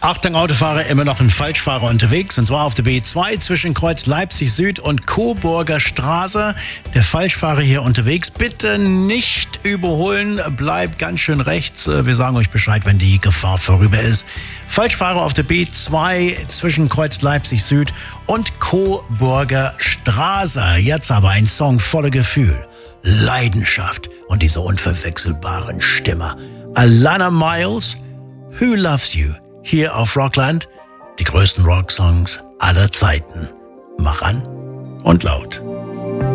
Achtung, Autofahrer, immer noch ein Falschfahrer unterwegs, und zwar auf der B2 zwischen Kreuz Leipzig Süd und Coburger Straße. Der Falschfahrer hier unterwegs, bitte nicht überholen, bleibt ganz schön rechts. Wir sagen euch Bescheid, wenn die Gefahr vorüber ist. Falschfahrer auf der B2 zwischen Kreuz Leipzig Süd und Coburger Straße. Jetzt aber ein Song voller Gefühl, Leidenschaft und dieser unverwechselbaren Stimme. Alana Miles, Who Loves You? Hier auf Rockland, die größten Rocksongs aller Zeiten. Mach an und laut.